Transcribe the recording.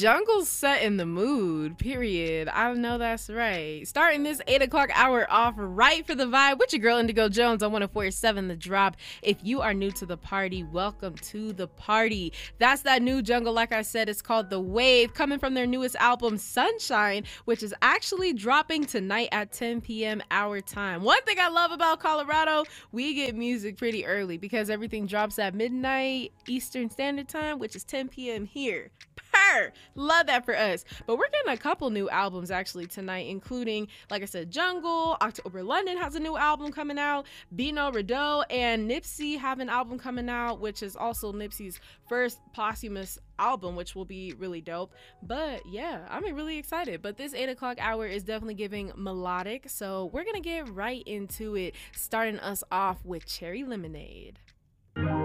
Jungle's setting the mood, period. I know that's right. Starting this 8 o'clock hour off right for the vibe with your girl Indigo Jones on 104.7 The Drop. If you are new to the party, welcome to the party. That's that new jungle, like I said, it's called The Wave, coming from their newest album, Sunshine, which is actually dropping tonight at 10 p.m. our time. One thing I love about Colorado, we get music pretty early because everything drops at midnight Eastern Standard Time, which is 10 p.m. here. Love that for us. But we're getting a couple new albums actually tonight, including, like I said, Jungle, October London has a new album coming out, Bino Rideau and Nipsey have an album coming out, which is also Nipsey's first posthumous album, which will be really dope. But yeah, I'm really excited. But this 8 o'clock hour is definitely giving melodic, so we're gonna get right into it, starting us off with Cherry Lemonade.